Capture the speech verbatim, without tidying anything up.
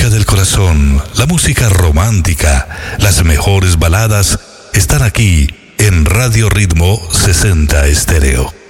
música del corazón, la música romántica, las mejores baladas están aquí en Radio Ritmo sesenta Estéreo.